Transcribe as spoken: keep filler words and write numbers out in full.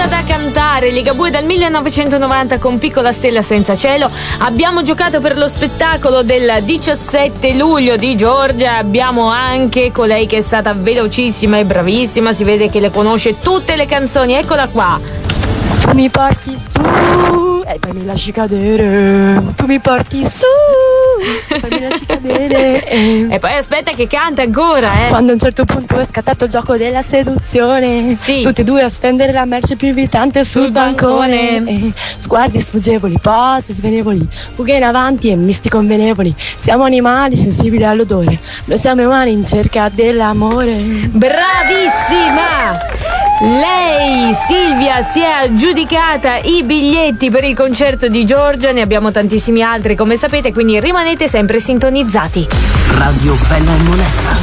Inizia da cantare Ligabue dal millenovecentonovanta con Piccola stella senza cielo. Abbiamo giocato per lo spettacolo del diciassette luglio di Giorgia. Abbiamo anche colei che è stata velocissima e bravissima, si vede che le conosce tutte le canzoni. Eccola qua. Tu mi porti su e poi mi lasci cadere. Tu mi porti su e poi mi lasci cadere. E, e poi aspetta che canta ancora, eh. Quando a un certo punto è scattato il gioco della seduzione, sì. Tutti e due a stendere la merce più invitante sul, sul bancone, bancone. E, sguardi sfuggevoli, pose svenevoli, fughe in avanti e misti convenevoli. Siamo animali sensibili all'odore, noi siamo umani in cerca dell'amore. Bravissima! Lei, Silvia, si è aggiudicata i biglietti per il concerto di Giorgia. Ne abbiamo tantissimi altri, come sapete, quindi rimanete sempre sintonizzati. Radio Bella e Monella.